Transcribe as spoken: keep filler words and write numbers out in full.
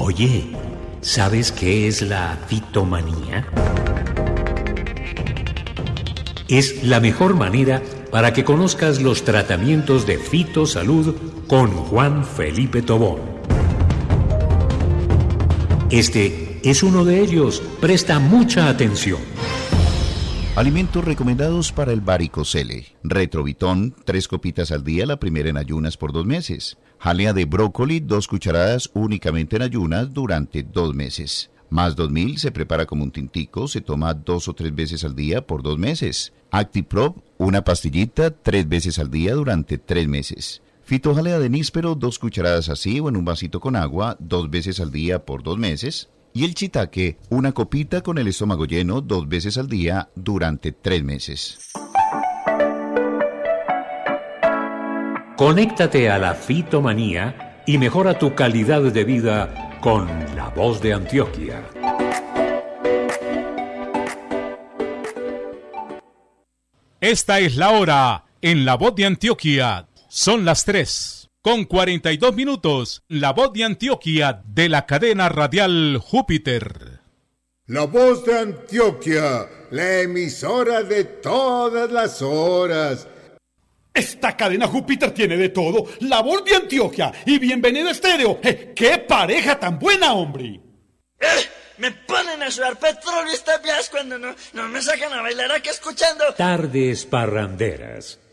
Oye, ¿sabes qué es la fitomanía? Es la mejor manera para que conozcas los tratamientos de Fitosalud con Juan Felipe Tobón. Este es uno de ellos. Presta mucha atención. Alimentos recomendados para el varicocele. Retrovitón, tres copitas al día, la primera en ayunas por dos meses. Jalea de brócoli, dos cucharadas únicamente en ayunas durante dos meses. Más dos mil se prepara como un tintico, se toma dos o tres veces al día por dos meses. Actiprop, una pastillita, tres veces al día durante tres meses. Fitojalea de níspero, dos cucharadas así o en un vasito con agua, dos veces al día por dos meses. Y el shiitake, una copita con el estómago lleno, dos veces al día durante tres meses. Conéctate a la fitomanía y mejora tu calidad de vida con La Voz de Antioquia. Esta es la hora en La Voz de Antioquia. Son las tres con cuarenta y dos minutos. La Voz de Antioquia de la cadena radial Júpiter. La Voz de Antioquia, la emisora de todas las horas. Esta cadena Júpiter tiene de todo. La Voz de Antioquia y Bienvenido Estéreo. Eh, ¡Qué pareja tan buena, hombre! Eh, me ponen a sudar petróleo esta vías cuando no, no me sacan a bailar aquí escuchando Tardes parranderas.